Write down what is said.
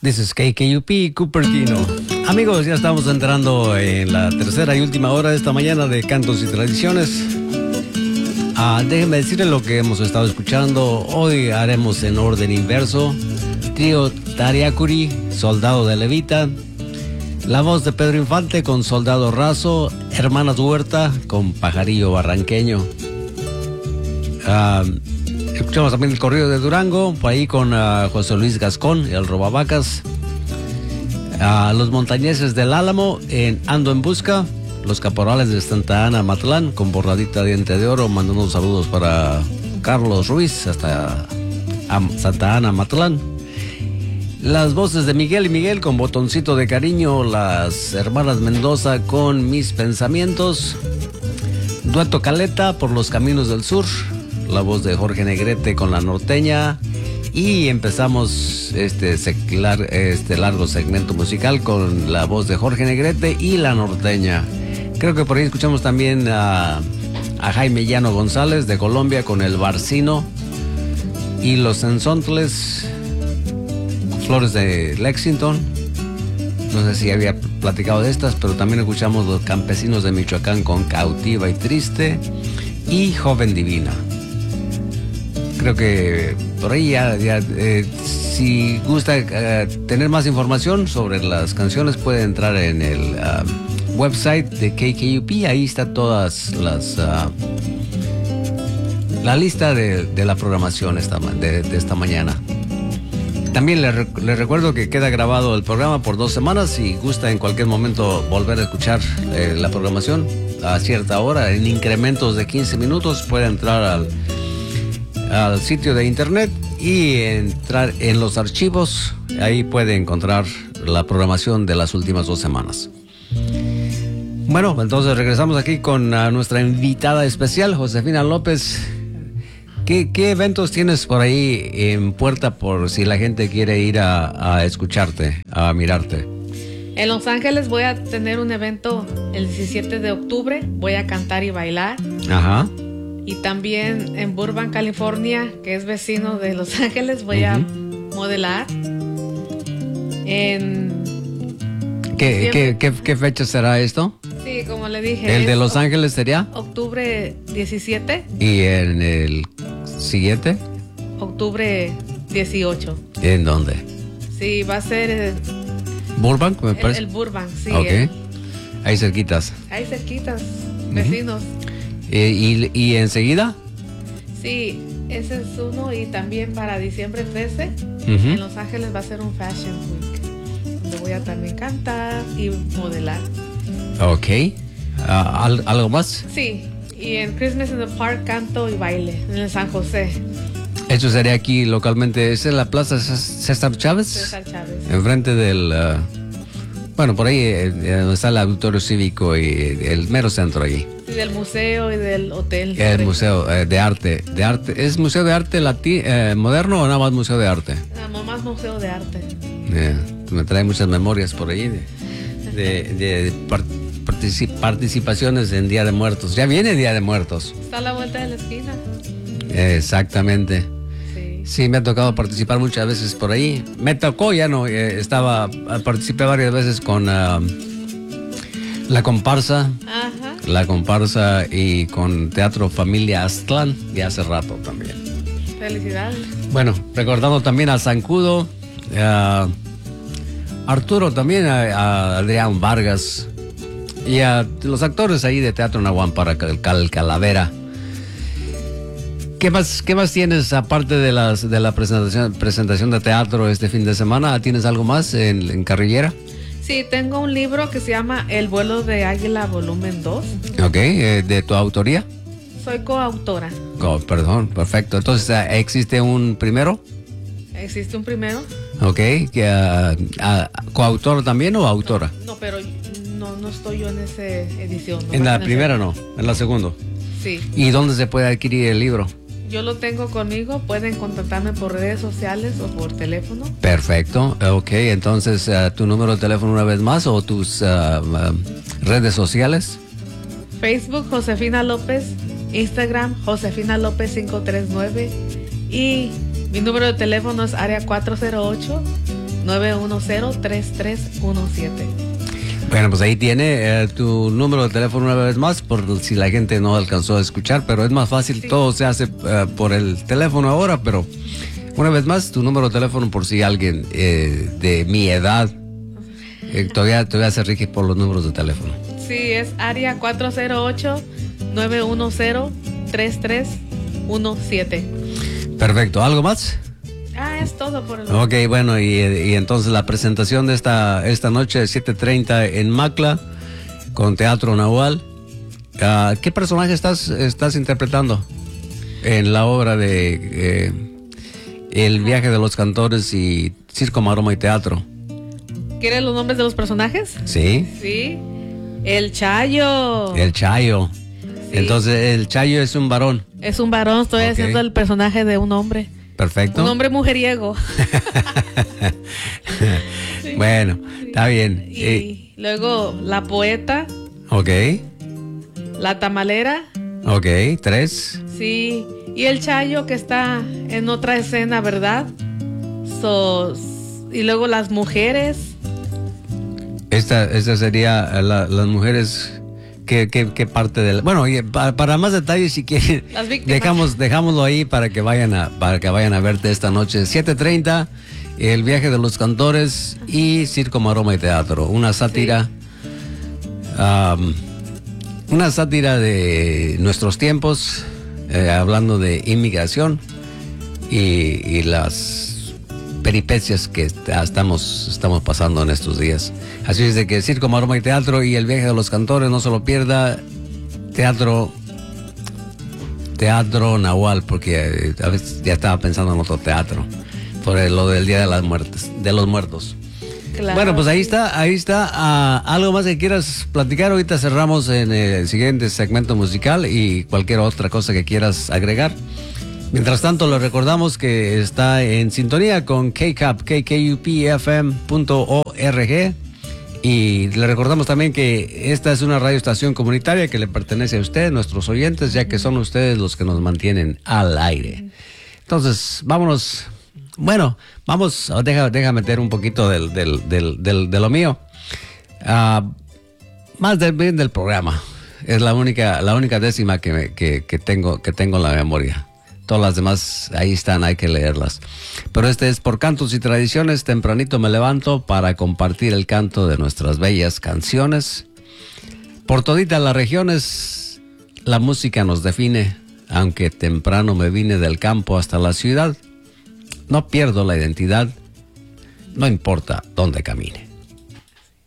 This is KKUP Cupertino. Amigos, ya estamos entrando en la tercera y última hora de esta mañana de Cantos y Tradiciones. Déjenme decirles lo que hemos estado escuchando. Hoy haremos en orden inverso. Trío Tariacuri, Soldado de Levita. La voz de Pedro Infante con Soldado Raso. Hermanas Huerta con Pajarillo Barranqueño. Escuchamos también el corrido de Durango, por ahí con José Luis Gascón, el Robavacas. Los montañeses del Álamo en Ando en Busca. Los caporales de Santa Ana, Matlán, con Borradita Diente de Oro. Mandando unos saludos para Carlos Ruiz hasta Santa Ana, Matlán. Las voces de Miguel y Miguel con Botoncito de Cariño. Las hermanas Mendoza con Mis Pensamientos. Dueto Caleta por Los Caminos del Sur. La voz de Jorge Negrete con La Norteña. Y empezamos este largo segmento musical con la voz de Jorge Negrete y La Norteña. Creo que por ahí escuchamos también a Jaime Llano González de Colombia con El Barcino. Y los Enzontles, Flores de Lexington. No sé si había platicado de estas, pero también escuchamos Los Campesinos de Michoacán con Cautiva y Triste. Y Joven Divina. Creo que por ahí si gusta tener más información sobre las canciones, puede entrar en el website de KKUP. Ahí está todas la lista de la programación de esta mañana. También le recuerdo que queda grabado el programa por 2 semanas. Si gusta en cualquier momento volver a escuchar la programación a cierta hora, en incrementos de 15 minutos, puede entrar al sitio de internet y entrar en los archivos. Ahí puede encontrar la programación de las últimas 2 semanas. Bueno, entonces regresamos aquí con nuestra invitada especial, Josefina López. ¿Qué eventos tienes por ahí en puerta por si la gente quiere ir a escucharte, a mirarte? En Los Ángeles voy a tener un evento el 17 de octubre. Voy a cantar y bailar. Ajá. Y también en Burbank, California, que es vecino de Los Ángeles, voy a modelar. ¿Qué fecha será esto? Sí, como le dije. ¿El de Los Ángeles sería? Octubre 17. ¿Y en el siguiente? Octubre 18. ¿En dónde? Sí, va a ser... ¿Burbank, me parece? El Burbank, sí. Ok. Ahí cerquitas. Ahí cerquitas, vecinos. ¿Y enseguida? Sí, ese es uno. Y también para diciembre 13, en Los Ángeles va a ser un Fashion Week, donde voy a también cantar y modelar. Ok. ¿Algo más? Sí, y en Christmas in the Park canto y baile, en el San José. Eso sería aquí localmente. ¿Es en la Plaza César Chávez? César Chávez. Enfrente del... bueno, por ahí donde está el auditorio cívico y el mero centro allí. Y del museo y del hotel. El museo de arte. ¿Es museo de arte moderno o nada más museo de arte? Nada más museo de arte. Me trae muchas memorias por ahí de participaciones en Día de Muertos. Ya viene Día de Muertos. Está a la vuelta de la esquina. Exactamente. Sí, me ha tocado participar muchas veces por ahí. Me tocó, ya no, participé varias veces con la comparsa. Ajá. La comparsa y con Teatro Familia Aztlán, y hace rato también. Felicidades. Bueno, recordando también a Zancudo, a Arturo también, a Adrián Vargas y a los actores ahí de Teatro Nahuán para Calavera. ¿Qué más tienes aparte de la presentación de teatro este fin de semana? ¿Tienes algo más en carrillera? Sí, tengo un libro que se llama El vuelo de águila volumen 2. Ok, ¿de tu autoría? Soy coautora. Perdón, perfecto. Entonces, ¿existe un primero? ¿Existe un primero? Ok, ¿coautor también o autora? No, pero no estoy yo en esa edición. En la primera no, en la segunda. Sí. ¿Y dónde se puede adquirir el libro? Yo lo tengo conmigo, pueden contactarme por redes sociales o por teléfono. Perfecto, ok, entonces tu número de teléfono una vez más o tus redes sociales. Facebook, Josefina López, Instagram, Josefina López 539 y mi número de teléfono es área 408 910-3317. Bueno, pues ahí tiene tu número de teléfono una vez más, por si la gente no alcanzó a escuchar, pero es más fácil, sí. Todo se hace por el teléfono ahora, pero una vez más, tu número de teléfono por si alguien de mi edad todavía se rige por los números de teléfono. Sí, es área 408-910-3317. Perfecto, ¿algo más? Es todo por el momento. Ok, bueno, y entonces la presentación de esta noche, 7:30 en Macla, con Teatro Nahual. ¿Qué personaje estás interpretando en la obra de El viaje de los cantores y Circo, Maroma y Teatro? ¿Quieres los nombres de los personajes? Sí. Sí. El Chayo. El Chayo. Sí. Entonces, el Chayo es un varón. Es un varón, estoy haciendo el personaje de un hombre. Perfecto. Un hombre mujeriego. Sí. Bueno, está bien. Y luego la poeta. Ok. La tamalera. Ok, 3. Sí. Y el Chayo que está en otra escena, ¿verdad? Y luego las mujeres. Esta sería las mujeres. ¿Qué parte del? Bueno, para más detalles, si quieren, dejámoslo ahí para que vayan a verte esta noche. 7:30, El viaje de los cantores y Circo, Maroma y Teatro. Una sátira, de nuestros tiempos, hablando de inmigración y las peripecias que estamos pasando en estos días. Así es de que Circo, Maroma y Teatro y El viaje de los cantores, no se lo pierda. Teatro Nahual, porque a veces ya estaba pensando en otro teatro por lo del Día de los Muertos. Claro. Bueno, pues ahí está. ¿Algo más que quieras platicar? Ahorita cerramos en el siguiente segmento musical y cualquier otra cosa que quieras agregar. Mientras tanto, le recordamos que está en sintonía con KCAP, kkupfm.org. Y le recordamos también que esta es una radioestación comunitaria que le pertenece a usted, nuestros oyentes, ya que son ustedes los que nos mantienen al aire. Entonces, vámonos. Bueno, deja meter un poquito de lo mío. Más bien del programa. Es la única décima que tengo en la memoria. Todas las demás ahí están, hay que leerlas. Pero este es por Cantos y Tradiciones. Tempranito me levanto para compartir el canto de nuestras bellas canciones. Por toditas las regiones, la música nos define. Aunque temprano me vine del campo hasta la ciudad, no pierdo la identidad, no importa dónde camine.